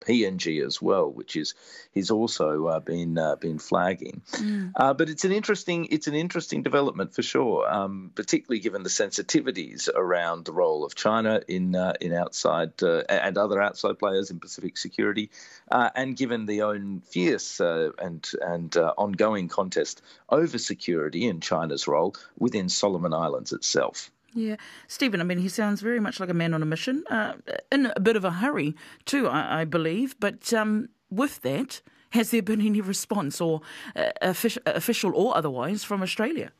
PNG as well, which he's also been flagging. But it's an interesting development for sure, particularly given the sensitivities around the role of China in outside and other outside players in Pacific security, and given the own fierce and ongoing contest over security and China's role within Solomon Islands itself. Yeah. Stephen, I mean, he sounds very much like a man on a mission, in a bit of a hurry too, I believe. But with that, has there been any response, or official or otherwise, from Australia?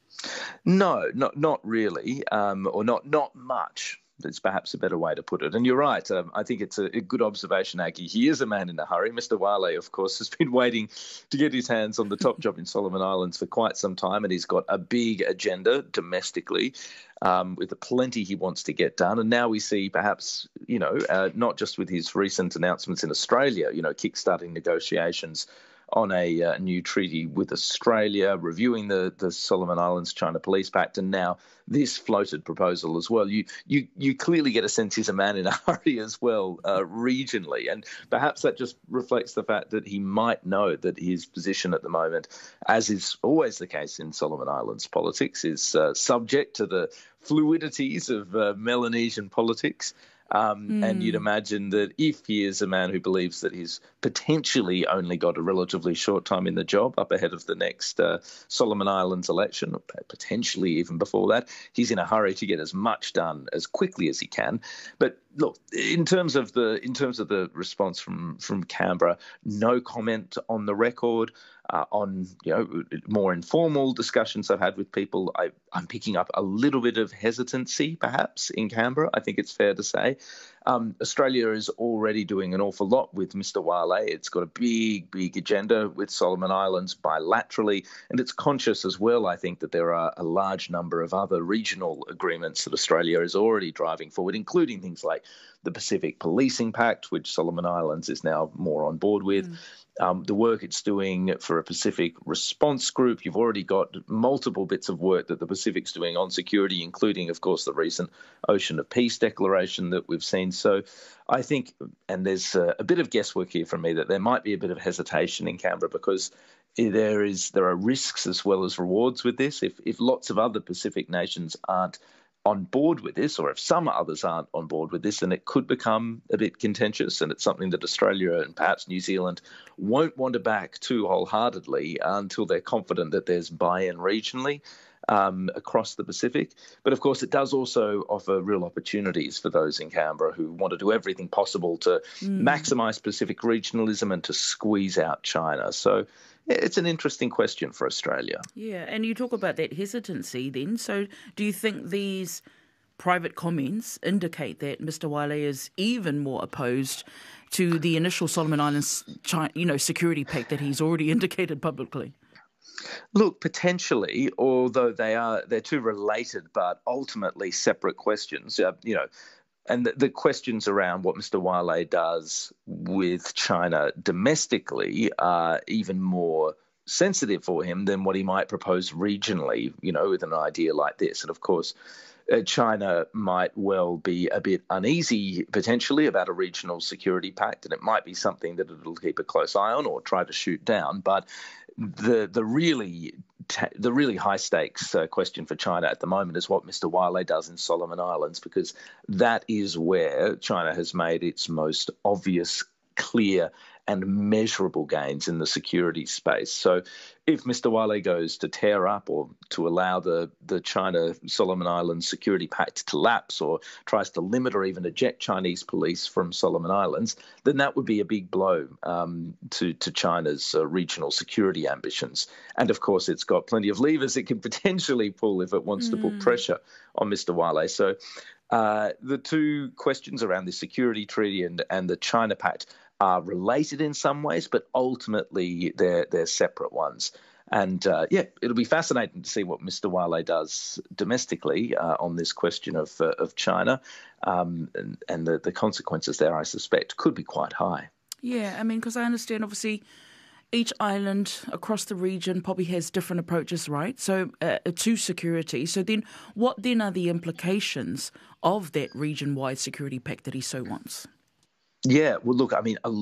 No, not really, or not much. It's perhaps a better way to put it. And you're right. I think it's a good observation, Aggie. He is a man in a hurry. Mr. Wale, of course, has been waiting to get his hands on the top job in Solomon Islands for quite some time, and he's got a big agenda domestically, with plenty he wants to get done. And now we see perhaps, not just with his recent announcements in Australia, kickstarting negotiations on a new treaty with Australia, reviewing the Solomon Islands-China Police Pact, and now this floated proposal as well. You clearly get a sense he's a man in a hurry as well, regionally, and perhaps that just reflects the fact that he might know that his position at the moment, as is always the case in Solomon Islands politics, is subject to the fluidities of Melanesian politics. And you'd imagine that if he is a man who believes that he's potentially only got a relatively short time in the job up ahead of the next Solomon Islands election, or potentially even before that, he's in a hurry to get as much done as quickly as he can. But look, in terms of the response from Canberra, no comment on the record. On more informal discussions I've had with people, I'm picking up a little bit of hesitancy, perhaps, in Canberra. I think it's fair to say. Australia is already doing an awful lot with Mr. Wale. It's got a big agenda with Solomon Islands bilaterally, and it's conscious as well, I think, that there are a large number of other regional agreements that Australia is already driving forward, including things like the Pacific Policing Pact, which Solomon Islands is now more on board with. The work it's doing for a Pacific response group. You've already got multiple bits of work that the Pacific's doing on security, including, of course, the recent Ocean of Peace declaration that we've seen. So I think, and there's a bit of guesswork here from me, that there might be a bit of hesitation in Canberra because there are risks as well as rewards with this. If lots of other Pacific nations aren't on board with this, or if some others aren't on board with this, then it could become a bit contentious, and it's something that Australia and perhaps New Zealand won't want to back too wholeheartedly until they're confident that there's buy-in regionally across the Pacific. But of course, it does also offer real opportunities for those in Canberra who want to do everything possible to maximise Pacific regionalism and to squeeze out China. So it's an interesting question for Australia. Yeah, and you talk about that hesitancy then. So do you think these private comments indicate that Mr. Wale is even more opposed to the initial Solomon Islands security pact that he's already indicated publicly? Look, potentially, although they're two related but ultimately separate questions. And the questions around what Mr. Wale does with China domestically are even more sensitive for him than what he might propose regionally, with an idea like this. And of course, China might well be a bit uneasy potentially about a regional security pact, and it might be something that it'll keep a close eye on or try to shoot down. But the really high stakes question for China at the moment is what Mr. Wale does in Solomon Islands, because that is where China has made its most obvious, clear and measurable gains in the security space. So if Mr. Wale goes to tear up or to allow the China-Solomon Islands Security Pact to lapse, or tries to limit or even eject Chinese police from Solomon Islands, then that would be a big blow to China's regional security ambitions. And of course, it's got plenty of levers it can potentially pull if it wants to put pressure on Mr. Wale. So the two questions around the security treaty and the China Pact are related in some ways, but ultimately they're separate ones. And it'll be fascinating to see what Mr. Wale does domestically on this question of China, and the consequences there, I suspect, could be quite high. Yeah, I mean, because I understand, obviously, each island across the region probably has different approaches, right? So to security. So then, what then are the implications of that region-wide security pact that he so wants? Yeah, well, look, I mean, a